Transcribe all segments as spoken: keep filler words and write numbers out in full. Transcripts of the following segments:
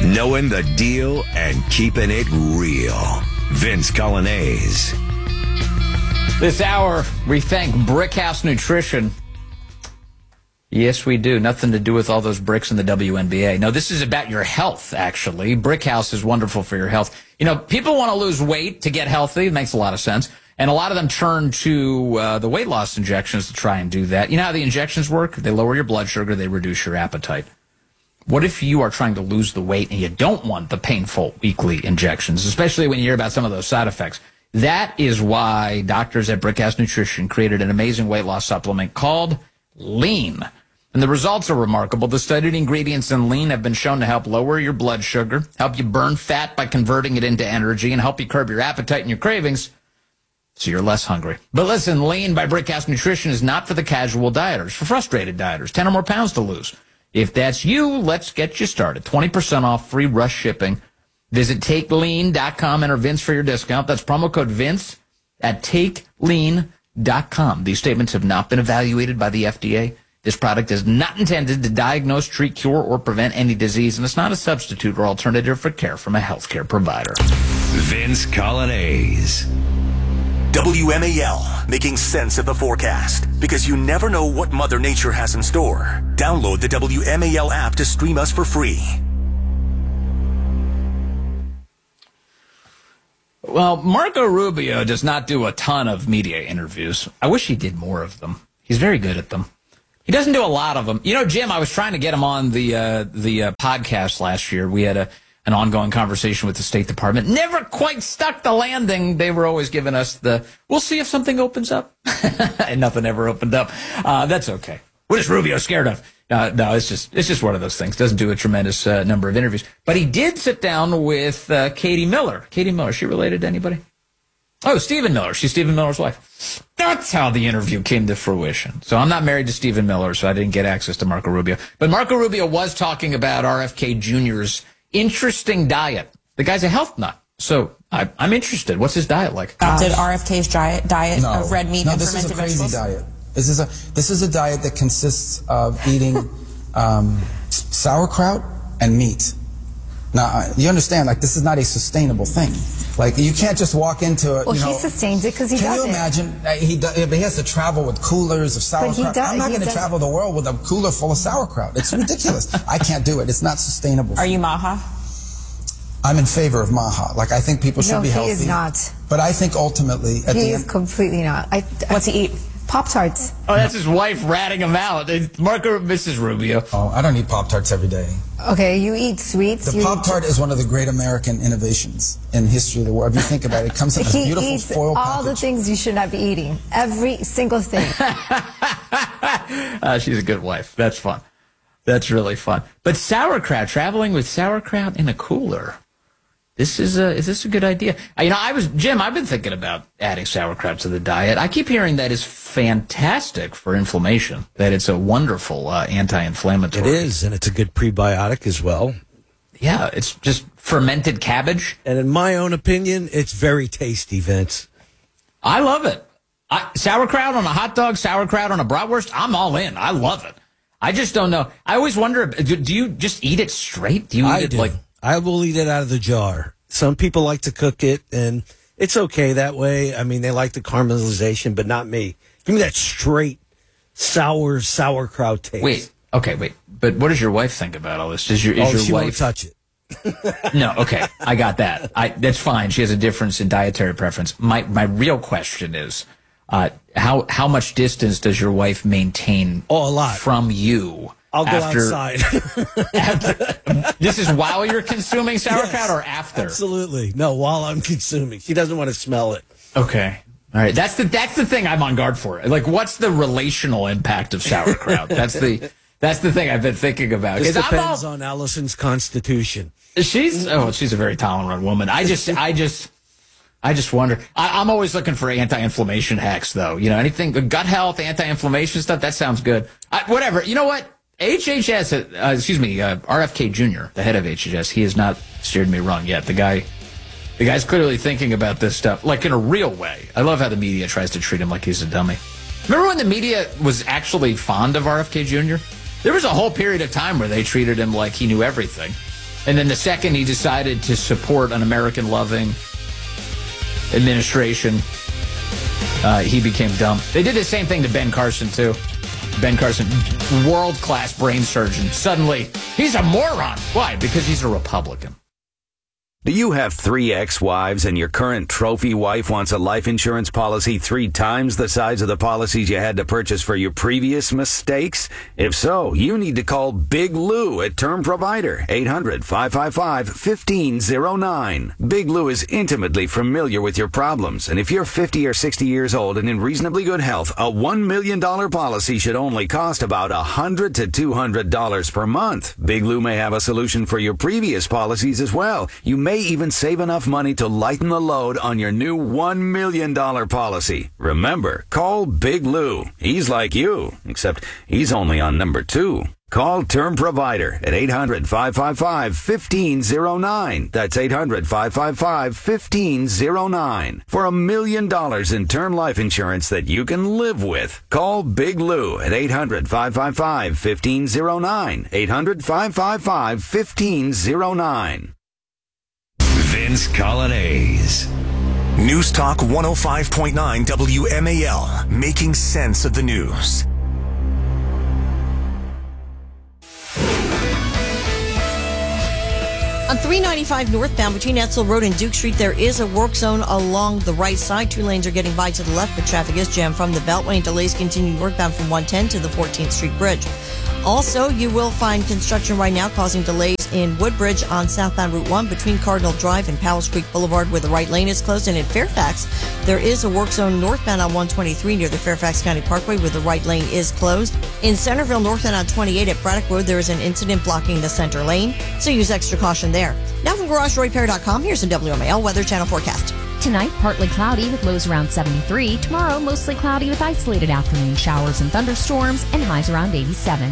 Knowing the deal and keeping it real. Vince Coglianese. This hour, we thank Brickhouse Nutrition. Yes, we do. Nothing to do with all those bricks in the W N B A. No, this is about your health, actually. Brickhouse is wonderful for your health. You know, people want to lose weight to get healthy. It makes a lot of sense. And a lot of them turn to uh, the weight loss injections to try and do that. You know how the injections work? They lower your blood sugar. They reduce your appetite. What if you are trying to lose the weight and you don't want the painful weekly injections, especially when you hear about some of those side effects? That is why doctors at Brickhouse Nutrition created an amazing weight loss supplement called Lean. And the results are remarkable. The studied ingredients in Lean have been shown to help lower your blood sugar, help you burn fat by converting it into energy, and help you curb your appetite and your cravings so you're less hungry. But listen, Lean by Brickhouse Nutrition is not for the casual dieters, for frustrated dieters, ten or more pounds to lose. If that's you, let's get you started. twenty percent off, free rush shipping. Visit take lean dot com, enter Vince for your discount. That's promo code Vince at take lean dot com. These statements have not been evaluated by the F D A. This product is not intended to diagnose, treat, cure, or prevent any disease, and it's not a substitute or alternative for care from a healthcare provider. Vince Coglianese. W M A L, making sense of the forecast, because you never know what Mother Nature has in store. Download the W M A L app to stream us for free. Well, Marco Rubio does not do a ton of media interviews. I wish he did more of them. He's very good at them. He doesn't do a lot of them. You know, Jim, I was trying to get him on the uh, the uh, podcast last year. We had a an ongoing conversation with the State Department. Never quite stuck the landing. They were always giving us the, we'll see if something opens up. And nothing ever opened up. Uh, that's okay. What is Rubio scared of? Uh, no, it's just it's just one of those things. Doesn't do a tremendous uh, number of interviews. But he did sit down with uh, Katie Miller. Katie Miller, is she related to anybody? Oh, Stephen Miller. She's Stephen Miller's wife. That's how the interview came to fruition. So I'm not married to Stephen Miller, so I didn't get access to Marco Rubio. But Marco Rubio was talking about R F K Junior's interesting diet. The guy's a health nut. So I, I'm interested. What's his diet like? Uh, Did R F K's diet, diet no, of red meat no, and this fermented is a crazy vegetables? diet. This is a this is a diet that consists of eating um, sauerkraut and meat. Now, you understand, like, this is not a sustainable thing. Like, you can't just walk into it. Well, you know, he sustains it because he can does you it. imagine? Uh, he, do, he has to travel with coolers of sauerkraut. he does- I'm not he going to does- travel the world with a cooler full of sauerkraut. It's ridiculous. I can't do it. It's not sustainable. Are you Maha? I'm in favor of Maha. Like, I think people should No, be he healthy. is not. But I think ultimately, at He the is end, completely not. I, I, What's he eat? Pop-Tarts. Oh, that's his wife ratting him out. It's Marco, Missus Rubio. oh, I don't eat Pop-Tarts every day. Okay, you eat sweets. The you Pop-Tart is one of the great American innovations in history of the world. If you think about it, it comes in a He beautiful eats foil all the package. things you should not be eating. Every single thing. uh, she's a good wife. That's fun. That's really fun. But sauerkraut, traveling with sauerkraut in a cooler. This is a, is this a good idea? Uh, You know, I was, Jim, I've been thinking about adding sauerkraut to the diet. I keep hearing that is fantastic for inflammation, that it's a wonderful uh, anti-inflammatory. It is, and it's a good prebiotic as well. Yeah, it's just fermented cabbage. And in my own opinion, it's very tasty, Vince. I love it. I, sauerkraut on a hot dog, sauerkraut on a bratwurst, I'm all in. I love it. I just don't know. I always wonder, do, do you just eat it straight? Do you eat I it do. like... I will eat it out of the jar. Some people like to cook it, and it's okay that way. I mean, they like the caramelization, but not me. Give me that straight, sour sauerkraut taste. Wait, okay, wait. But what does your wife think about all this? Does your, is oh, your she wife... won't touch it. No, okay, I got that. I, that's fine. She has a difference in dietary preference. My my real question is, uh, how how much distance does your wife maintain Oh, a lot. from you? I'll go after, outside. after, this is while you're consuming sauerkraut Yes, or after? Absolutely. No, while I'm consuming. She doesn't want to smell it. Okay. All right. That's the that's the thing I'm on guard for. Like, what's the relational impact of sauerkraut? That's the that's the thing I've been thinking about. This 'Cause I'm depends all- on Allison's constitution. She's oh, she's a very tolerant woman. I just, I just, I just wonder. I, I'm always looking for anti-inflammation hacks, though. You know, anything gut health, anti-inflammation stuff. That sounds good. I, whatever. You know what? H H S, uh, excuse me, uh, R F K Junior, the head of H H S. He has not steered me wrong yet. The guy, the guy's clearly thinking about this stuff like in a real way. I love how the media tries to treat him like he's a dummy. Remember when the media was actually fond of R F K Junior? There was a whole period of time where they treated him like he knew everything. And then the second he decided to support an American-loving administration, uh, he became dumb. They did the same thing to Ben Carson, too. Ben Carson, world-class brain surgeon. Suddenly, he's a moron. Why? Because he's a Republican. Do you have three ex-wives and your current trophy wife wants a life insurance policy three times the size of the policies you had to purchase for your previous mistakes? If so, you need to call Big Lou at Term Provider, eight hundred, five five five, one five zero nine. Big Lou is intimately familiar with your problems, and if you're fifty or sixty years old and in reasonably good health, a one million dollars policy should only cost about one hundred to two hundred dollars per month. Big Lou may have a solution for your previous policies as well. You may even save enough money to lighten the load on your new one million dollars policy. Remember, call Big Lou. He's like you, except he's only on number two. Call Term Provider at eight hundred, five five five, one five zero nine. That's eight hundred, five five five, one five zero nine. For a million dollars in term life insurance that you can live with. Call Big Lou at eight hundred, five five five, one five zero nine. eight hundred, five five five, one five zero nine. Vince Colonnese. News Talk one oh five point nine W M A L, making sense of the news. On three ninety-five northbound between Etzel Road and Duke Street, there is a work zone along the right side. Two lanes are getting by to the left, but traffic is jammed from the Beltway, and delays continue northbound from one ten to the fourteenth Street Bridge. Also, you will find construction right now causing delays in Woodbridge on southbound Route one between Cardinal Drive and Powell's Creek Boulevard, where the right lane is closed. And in Fairfax, there is a work zone northbound on one twenty-three near the Fairfax County Parkway, where the right lane is closed. In Centerville, northbound on twenty-eight at Braddock Road, there is an incident blocking the center lane, so use extra caution there. Now from Garage Repair dot com, here's a W M A L Weather Channel forecast. Tonight, partly cloudy with lows around seventy-three. Tomorrow, mostly cloudy with isolated afternoon showers and thunderstorms and highs around eighty-seven.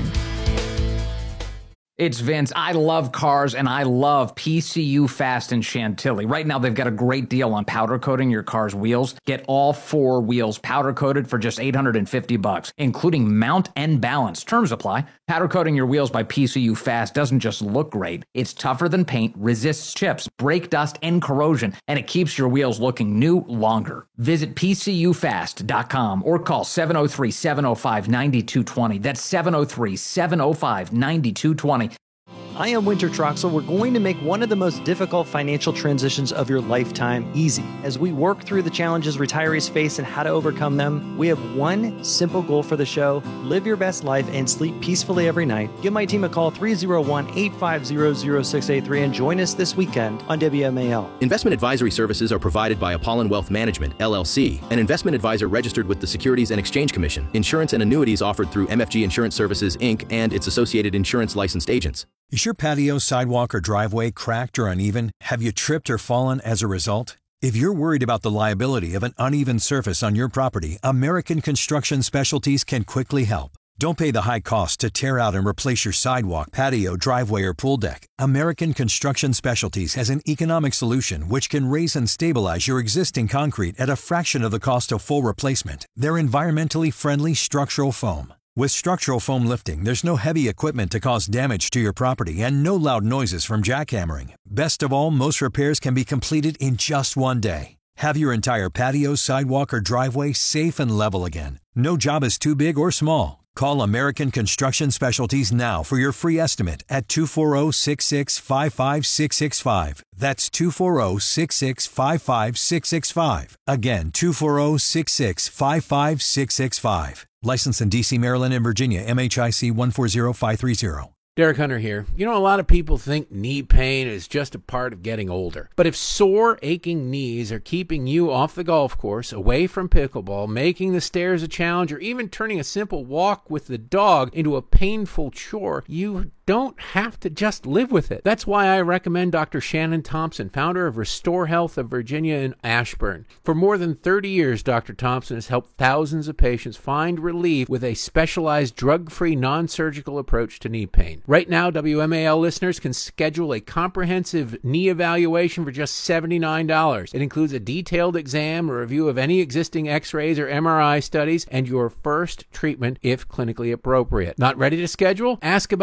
It's Vince. I love cars, and I love P C U Fast in Chantilly. Right now, they've got a great deal on powder coating your car's wheels. Get all four wheels powder coated for just eight hundred fifty bucks, including mount and balance. Terms apply. Powder coating your wheels by P C U Fast doesn't just look great. It's tougher than paint, resists chips, brake dust, and corrosion, and it keeps your wheels looking new longer. Visit P C U fast dot com or call seven oh three, seven oh five, nine two two oh. That's seven oh three, seven oh five, nine two two oh. I am Winter Troxel. We're going to make one of the most difficult financial transitions of your lifetime easy. As we work through the challenges retirees face and how to overcome them, we have one simple goal for the show: live your best life and sleep peacefully every night. Give my team a call, three oh one, eight five zero, zero six eight three, and join us this weekend on W M A L. Investment advisory services are provided by Apollon Wealth Management, L L C, an investment advisor registered with the Securities and Exchange Commission. Insurance and annuities offered through M F G Insurance Services, Incorporated, and its associated insurance licensed agents. Is your patio, sidewalk, or driveway cracked or uneven? Have you tripped or fallen as a result? If you're worried about the liability of an uneven surface on your property, American Construction Specialties can quickly help. Don't pay the high cost to tear out and replace your sidewalk, patio, driveway, or pool deck. American Construction Specialties has an economic solution which can raise and stabilize your existing concrete at a fraction of the cost of full replacement. They're environmentally friendly structural foam. With structural foam lifting, there's no heavy equipment to cause damage to your property and no loud noises from jackhammering. Best of all, most repairs can be completed in just one day. Have your entire patio, sidewalk, or driveway safe and level again. No job is too big or small. Call American Construction Specialties now for your free estimate at two four zero, six six five five six six five. That's two four zero, six six five five six six five. Again, two four zero, six six five five six six five. Licensed in D C, Maryland, and Virginia, M H I C one four zero five three zero. Derek Hunter here. You know, a lot of people think knee pain is just a part of getting older. But if sore, aching knees are keeping you off the golf course, away from pickleball, making the stairs a challenge, or even turning a simple walk with the dog into a painful chore, you don't have to just live with it. That's why I recommend Doctor Shannon Thompson, founder of Restore Health of Virginia in Ashburn. For more than thirty years, Doctor Thompson has helped thousands of patients find relief with a specialized drug-free, non-surgical approach to knee pain. Right now, W M A L listeners can schedule a comprehensive knee evaluation for just seventy-nine dollars. It includes a detailed exam, a review of any existing x-rays or M R I studies, and your first treatment if clinically appropriate. Not ready to schedule? Ask about a complimentary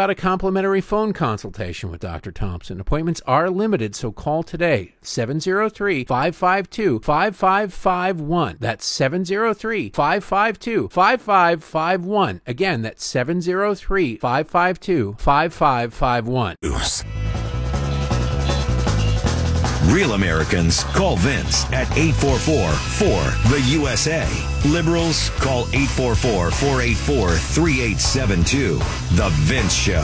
complimentary phone consultation with Doctor Thompson. Appointments are limited, so call today, seven oh three, five five two, five five five one. That's seven oh three, five five two, five five five one. Again, that's seven oh three, five five two, five five five one. Real Americans call Vince at eight four four, four, the U S A. Liberals call eight four four, four eight four, three eight seven two. The Vince Show.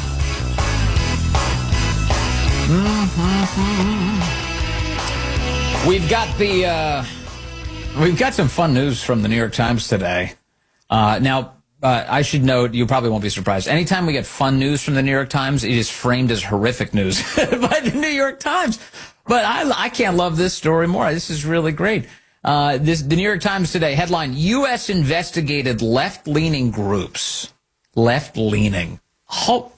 Mm-hmm. We've got the uh, we've got some fun news from the New York Times today. Uh, now, uh, I should note, you probably won't be surprised. Anytime we get fun news from the New York Times, it is framed as horrific news by the New York Times. But I, I can't love this story more. This is really great. Uh, this, the New York Times today, headline, U S investigated left-leaning groups. Left-leaning. Oh.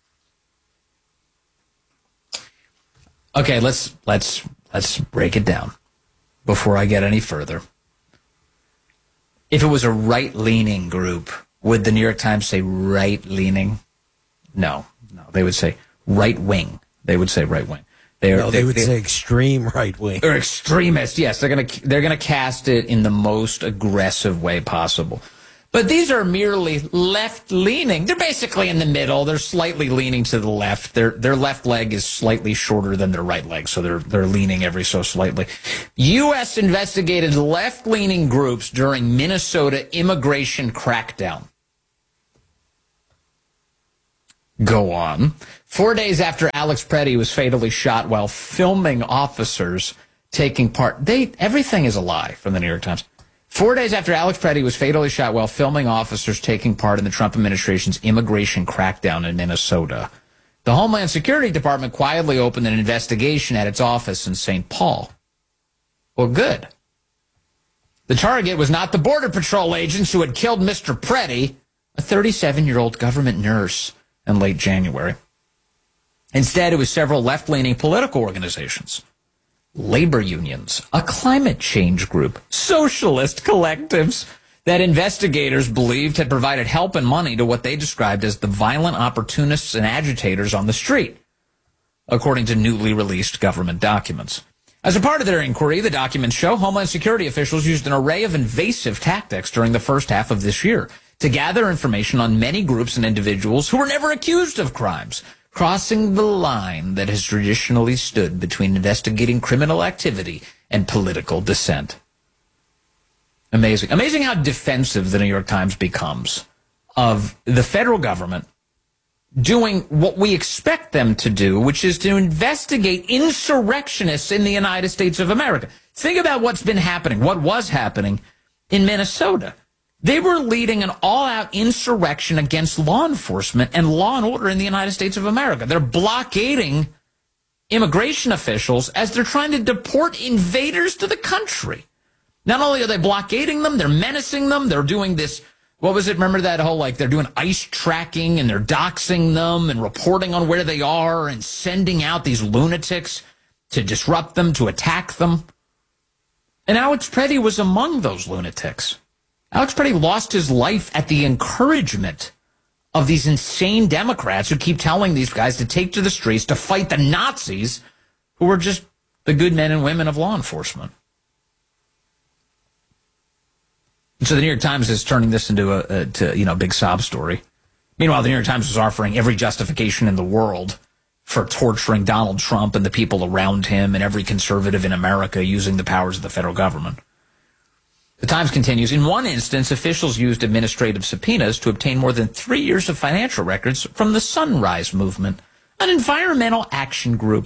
Okay, let's, let's, let's break it down before I get any further. If it was a right-leaning group, would the New York Times say right-leaning? No, no. They would say right-wing. They would say right-wing. They, are, no, they, they would they, say extreme right wing. Or extremist, yes. They're going to they're going to cast it in the most aggressive way possible. But these are merely left-leaning. They're basically in the middle. They're slightly leaning to the left. Their their left leg is slightly shorter than their right leg, so they're they're leaning every so slightly. U S investigated left-leaning groups during Minnesota immigration crackdown. Go on. Four days after Alex Preddy was fatally shot while filming officers taking part. They everything is a lie from the New York Times. Four days after Alex Preddy was fatally shot while filming officers taking part in the Trump administration's immigration crackdown in Minnesota, the Homeland Security Department quietly opened an investigation at its office in Saint Paul. Well, good. The target was not the Border Patrol agents who had killed Mister Preddy, a thirty-seven-year-old government nurse, in late January. Instead, it was several left-leaning political organizations, labor unions, a climate change group, socialist collectives that investigators believed had provided help and money to what they described as the violent opportunists and agitators on the street, according to newly released government documents. As a part of their inquiry, the documents show Homeland Security officials used an array of invasive tactics during the first half of this year to gather information on many groups and individuals who were never accused of crimes, crossing the line that has traditionally stood between investigating criminal activity and political dissent. Amazing. Amazing how defensive the New York Times becomes of the federal government doing what we expect them to do, which is to investigate insurrectionists in the United States of America. Think about what's been happening, what was happening in Minnesota. They were leading an all-out insurrection against law enforcement and law and order in the United States of America. They're blockading immigration officials as they're trying to deport invaders to the country. Not only are they blockading them, they're menacing them. They're doing this, what was it? Remember that whole, like, they're doing ICE tracking and they're doxing them and reporting on where they are and sending out these lunatics to disrupt them, to attack them. And Alex Preddy was among those lunatics. Alex Preddy lost his life at the encouragement of these insane Democrats who keep telling these guys to take to the streets to fight the Nazis who were just the good men and women of law enforcement. And so the New York Times is turning this into a, a to, you know, big sob story. Meanwhile, the New York Times was offering every justification in the world for torturing Donald Trump and the people around him and every conservative in America using the powers of the federal government. The Times continues, in one instance, officials used administrative subpoenas to obtain more than three years of financial records from the Sunrise Movement, an environmental action group,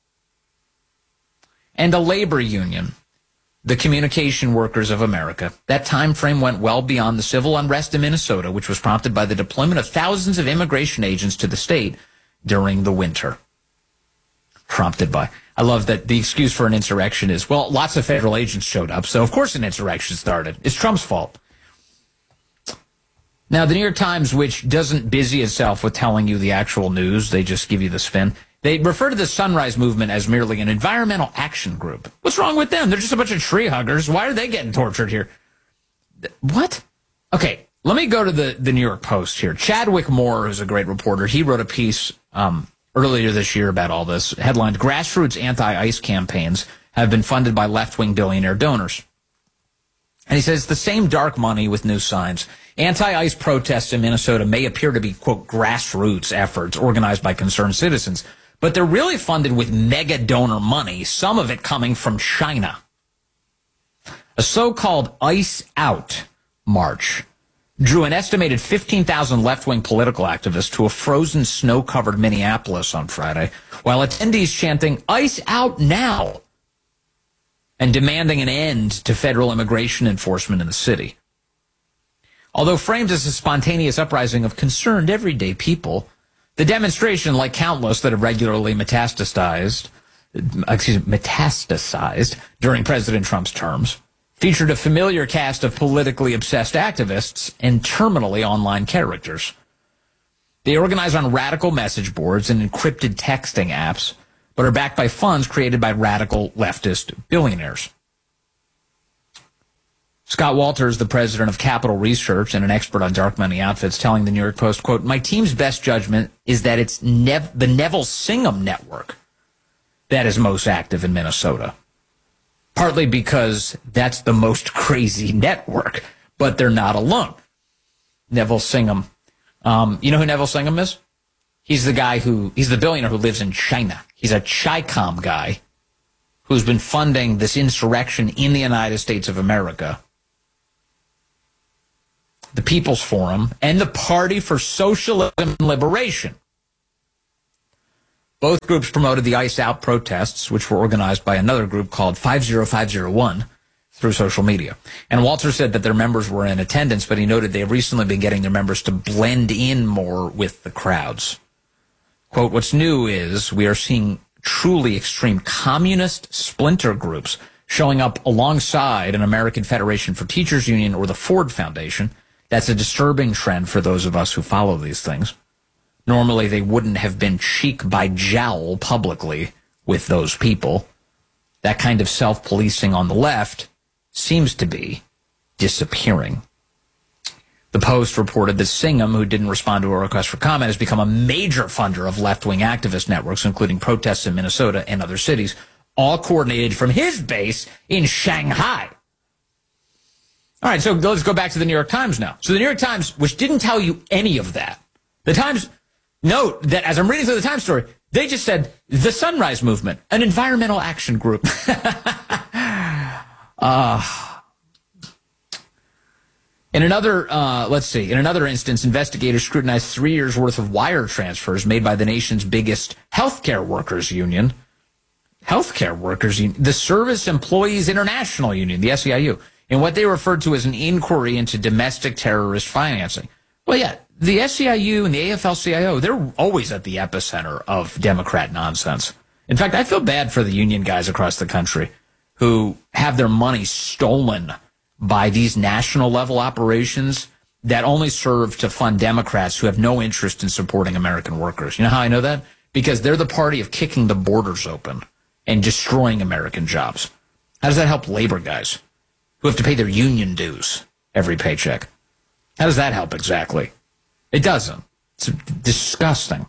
and a labor union, the Communication Workers of America. That time frame went well beyond the civil unrest in Minnesota, which was prompted by the deployment of thousands of immigration agents to the state during the winter. Prompted by. I love that the excuse for an insurrection is, well, lots of federal agents showed up, so of course an insurrection started. It's Trump's fault. Now, the New York Times, which doesn't busy itself with telling you the actual news, they just give you the spin, they refer to the Sunrise Movement as merely an environmental action group. What's wrong with them? They're just a bunch of tree huggers. Why are they getting tortured here? What? Okay, Let me go to the, the New York Post here. Chadwick Moore, who's a great reporter, he wrote a piece um, earlier this year about all this, headlined, Grassroots Anti-ICE Campaigns Have Been Funded by Left-Wing Billionaire Donors. And he says the same dark money with new signs. Anti-ICE protests in Minnesota may appear to be, quote, grassroots efforts organized by concerned citizens, but they're really funded with mega donor money, some of it coming from China. A so-called ICE Out march drew an estimated fifteen thousand left-wing political activists to a frozen, snow-covered Minneapolis on Friday, while attendees chanting, ICE out now, and demanding an end to federal immigration enforcement in the city. Although framed as a spontaneous uprising of concerned everyday people, the demonstration, like countless that have regularly metastasized, excuse me, metastasized during President Trump's terms, featured a familiar cast of politically obsessed activists and terminally online characters. They organize on radical message boards and encrypted texting apps, but are backed by funds created by radical leftist billionaires. Scott Walters, the president of Capital Research and an expert on dark money outfits, telling the New York Post, quote, my team's best judgment is that it's Nev- the Neville Singham network that is most active in Minnesota. Partly because that's the most crazy network, but they're not alone. Neville Singham. Um, you know who Neville Singham is? He's the guy who, he's the billionaire who lives in China. He's a Chi-Com guy who's been funding this insurrection in the United States of America. The People's Forum and the Party for Socialism and Liberation. Both groups promoted the ICE Out protests, which were organized by another group called five oh five oh one through social media. And Walter said that their members were in attendance, but he noted they have recently been getting their members to blend in more with the crowds. Quote, what's new is we are seeing truly extreme communist splinter groups showing up alongside an American Federation for Teachers Union or the Ford Foundation. That's a disturbing trend for those of us who follow these things. Normally, they wouldn't have been cheek by jowl publicly with those people. That kind of self-policing on the left seems to be disappearing. The Post reported that Singham, who didn't respond to a request for comment, has become a major funder of left-wing activist networks, including protests in Minnesota and other cities, all coordinated from his base in Shanghai. All right, so let's go back to the New York Times now. So the New York Times, which didn't tell you any of that, the Times... Note that as I'm reading through the Times story, they just said the Sunrise Movement, an environmental action group. uh, in another, uh, let's see, in another instance, investigators scrutinized three years' worth of wire transfers made by the nation's biggest healthcare workers union, healthcare workers union, the Service Employees International Union, the S E I U, in what they referred to as an inquiry into domestic terrorist financing. Well, yeah. The S E I U and the A F L C I O, they're always at the epicenter of Democrat nonsense. In fact, I feel bad for the union guys across the country who have their money stolen by these national-level operations that only serve to fund Democrats who have no interest in supporting American workers. You know how I know that? Because they're the party of kicking the borders open and destroying American jobs. How does that help labor guys who have to pay their union dues every paycheck? How does that help exactly? It doesn't. It's disgusting.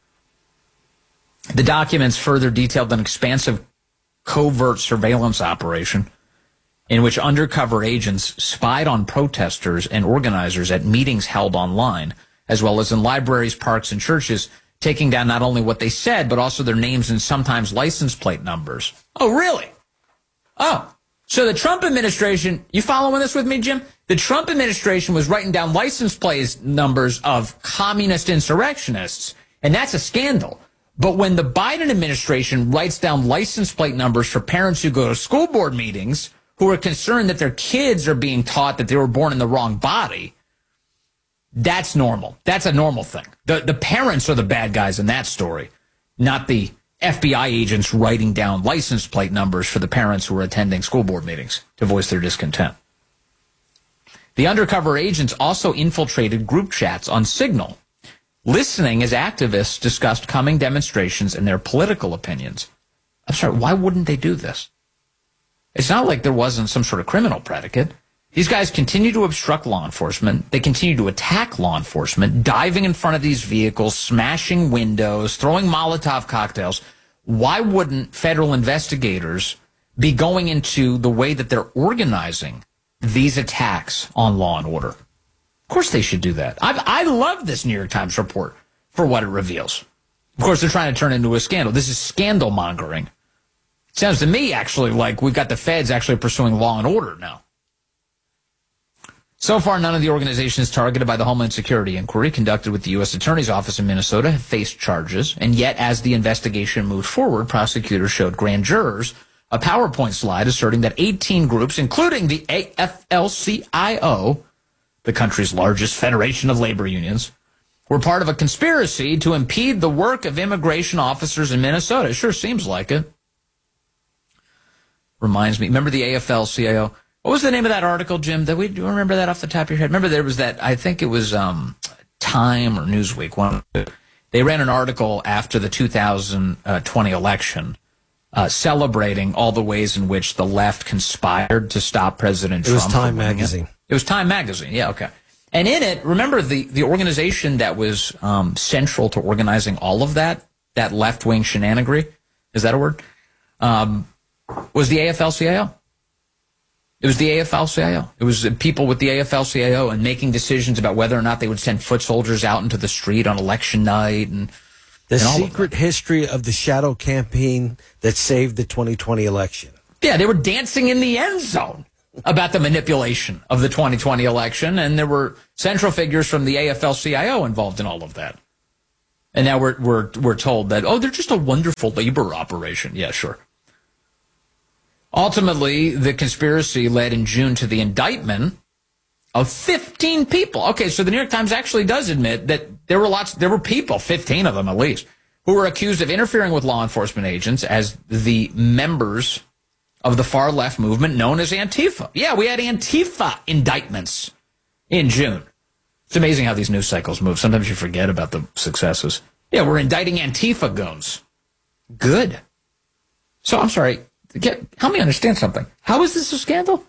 The documents further detailed an expansive covert surveillance operation in which undercover agents spied on protesters and organizers at meetings held online, as well as in libraries, parks, and churches, taking down not only what they said, but also their names and sometimes license plate numbers. Oh, really? Oh, so the Trump administration, you following this with me, Jim? The Trump administration was writing down license plate numbers of communist insurrectionists, and that's a scandal. But when the Biden administration writes down license plate numbers for parents who go to school board meetings who are concerned that their kids are being taught that they were born in the wrong body, that's normal. That's a normal thing. The, the parents are the bad guys in that story, not the F B I agents writing down license plate numbers for the parents who are attending school board meetings to voice their discontent. The undercover agents also infiltrated group chats on Signal, listening as activists discussed coming demonstrations and their political opinions. I'm sorry, why wouldn't they do this? It's not like there wasn't some sort of criminal predicate. These guys continue to obstruct law enforcement. They continue to attack law enforcement, diving in front of these vehicles, smashing windows, throwing Molotov cocktails. Why wouldn't federal investigators be going into the way that they're organizing these attacks on law and order? Of course they should do that. I, I love this New York Times report for what it reveals. Of course, they're trying to turn it into a scandal. This is scandal mongering. Sounds to me, actually, like we've got the feds actually pursuing law and order now. So far, none of the organizations targeted by the Homeland Security inquiry conducted with the U S Attorney's Office in Minnesota have faced charges. And yet, as the investigation moved forward, prosecutors showed grand jurors a PowerPoint slide asserting that eighteen groups, including the A F L C I O, the country's largest federation of labor unions, were part of a conspiracy to impede the work of immigration officers in Minnesota. It sure seems like it. Reminds me, remember the A F L C I O? What was the name of that article, Jim? That we do you remember that off the top of your head? Remember there was that, I think it was um, Time or Newsweek. One, they ran an article after the two thousand twenty election uh, celebrating all the ways in which the left conspired to stop President Trump. It was Time magazine. It. it was Time magazine, yeah, okay. And in it, remember the, the organization that was um, central to organizing all of that, that left-wing shenanigery, is that a word, um, was the A F L C I O. It was the A F L C I O. It was people with the A F L C I O and making decisions about whether or not they would send foot soldiers out into the street on election night. And The and all secret history of the shadow campaign that saved the twenty twenty election. Yeah, they were dancing in the end zone about the manipulation of the twenty twenty election, and there were central figures from the A F L C I O involved in all of that. And now we're we're we're told that, oh, they're just a wonderful labor operation. Yeah, sure. Ultimately, the conspiracy led in June to the indictment of fifteen people. Okay, so the New York Times actually does admit that there were lots, there were people, fifteen of them at least, who were accused of interfering with law enforcement agents as the members of the far left movement known as Antifa. Yeah, we had Antifa indictments in June. It's amazing how these news cycles move. Sometimes you forget about the successes. Yeah, we're indicting Antifa goons. Good. So I'm sorry. Get, help me understand something. How is this a scandal?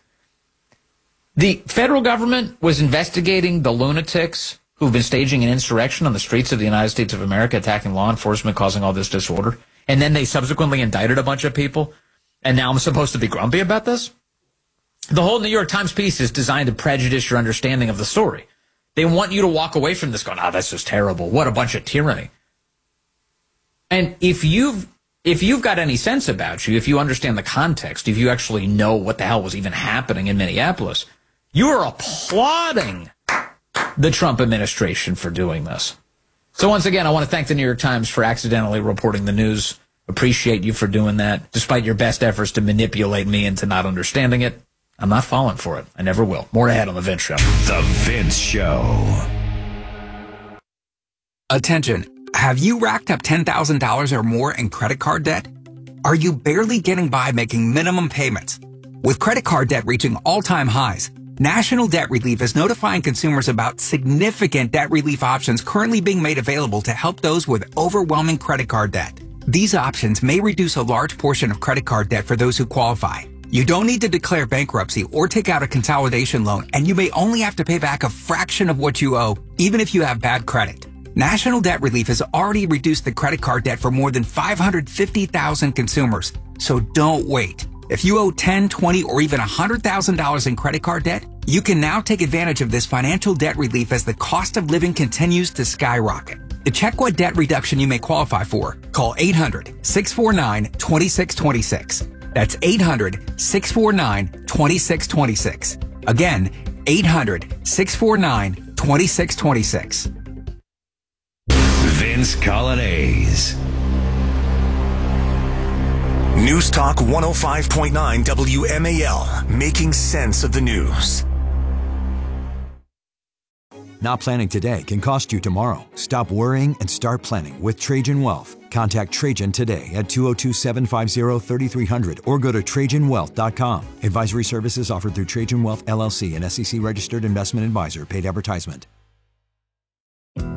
The federal government was investigating the lunatics who've been staging an insurrection on the streets of the United States of America, attacking law enforcement, causing all this disorder. And then they subsequently indicted a bunch of people. And now I'm supposed to be grumpy about this? The whole New York Times piece is designed to prejudice your understanding of the story. They want you to walk away from this going, oh, that's just terrible. What a bunch of tyranny. And if you've If you've got any sense about you, if you understand the context, if you actually know what the hell was even happening in Minneapolis, you are applauding the Trump administration for doing this. So once again, I want to thank the New York Times for accidentally reporting the news. Appreciate you for doing that. Despite your best efforts to manipulate me into not understanding it, I'm not falling for it. I never will. More ahead on The Vince Show. The Vince Show. Attention. Have you racked up ten thousand dollars or more in credit card debt? Are you barely getting by making minimum payments? With credit card debt reaching all-time highs, National Debt Relief is notifying consumers about significant debt relief options currently being made available to help those with overwhelming credit card debt. These options may reduce a large portion of credit card debt for those who qualify. You don't need to declare bankruptcy or take out a consolidation loan, and you may only have to pay back a fraction of what you owe, even if you have bad credit. National Debt Relief has already reduced the credit card debt for more than five hundred fifty thousand consumers. So don't wait. If you owe ten, twenty, or even one hundred thousand dollars in credit card debt, you can now take advantage of this financial debt relief as the cost of living continues to skyrocket. To check what debt reduction you may qualify for, call eight hundred, six four nine, two six two six. That's eight hundred, six four nine, two six two six. Again, eight hundred, six four nine, two six two six. Vince Colonnese. News Talk one oh five point nine W M A L, making sense of the news. Not planning today can cost you tomorrow. Stop worrying and start planning with Trajan Wealth. Contact Trajan today at two oh two, seven five zero, three three zero zero or go to Trajan Wealth dot com. Advisory services offered through Trajan Wealth, L L C, an S E C registered investment advisor. Paid advertisement.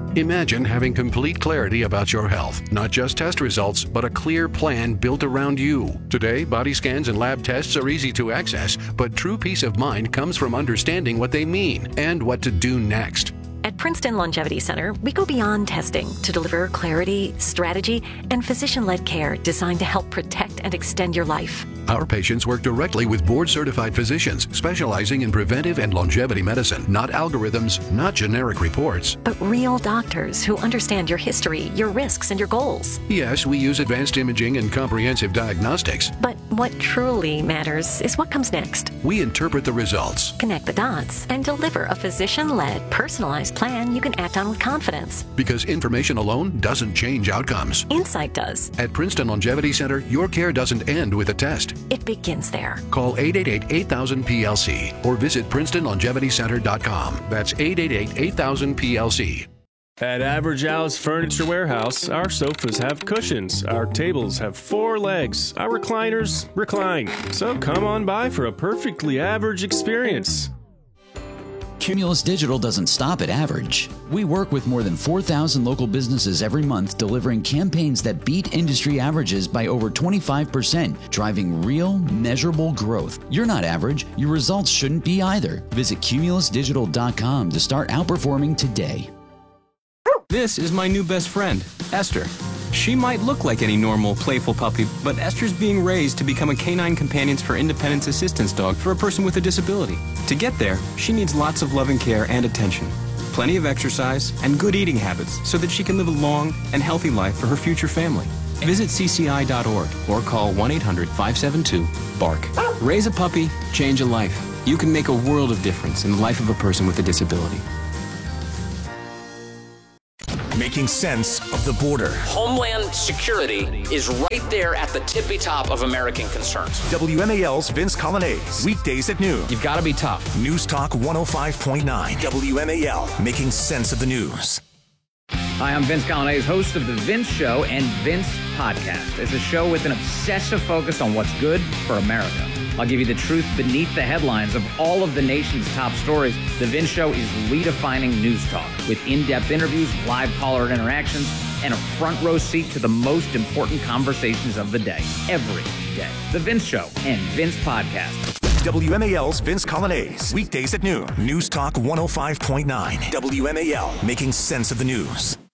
Imagine having complete clarity about your health, not just test results, but a clear plan built around you. Today, body scans and lab tests are easy to access, but true peace of mind comes from understanding what they mean and what to do next. At Princeton Longevity Center, we go beyond testing to deliver clarity, strategy, and physician-led care designed to help protect and extend your life. Our patients work directly with board-certified physicians specializing in preventive and longevity medicine, not algorithms, not generic reports. But real doctors who understand your history, your risks, and your goals. Yes, we use advanced imaging and comprehensive diagnostics. But what truly matters is what comes next. We interpret the results, connect the dots, and deliver a physician-led, personalized plan you can act on with confidence. Because information alone doesn't change outcomes. Insight does. At Princeton Longevity Center, your care doesn't end with a test. It begins there. Call eight eight eight, eight thousand, P L C or visit Princeton Longevity Center dot com. That's eight eight eight, eight thousand, P L C. At Average Al's Furniture Warehouse, our sofas have cushions, our tables have four legs, our recliners recline. So come on by for a perfectly average experience. Cumulus Digital doesn't stop at average. We work with more than four thousand local businesses every month, delivering campaigns that beat industry averages by over twenty-five percent, driving real, measurable growth. You're not average. Your results shouldn't be either. Visit Cumulus Digital dot com to start outperforming today. This is my new best friend, Esther. She might look like any normal, playful puppy, but Esther's being raised to become a Canine Companions for Independence assistance dog for a person with a disability. To get there, she needs lots of loving care and attention, plenty of exercise, and good eating habits so that she can live a long and healthy life for her future family. Visit C C I dot org or call one eight hundred, five seven two, B A R K. Raise a puppy, change a life. You can make a world of difference in the life of a person with a disability. Making sense of the border. Homeland security is right there at the tippy top of American concerns. W M A L's Vince Colonnese, weekdays at noon. You've got to be tough. News Talk one oh five point nine. W M A L, making sense of the news. Hi, I'm Vince Colonnese, host of The Vince Show and Vince Podcast. It's a show with an obsessive focus on what's good for America. I'll give you the truth beneath the headlines of all of the nation's top stories. The Vince Show is redefining news talk with in-depth interviews, live caller interactions, and a front row seat to the most important conversations of the day, every day. The Vince Show and Vince Podcast. W M A L's Vince Colonnese, weekdays at noon. News Talk one oh five point nine. W M A L, making sense of the news.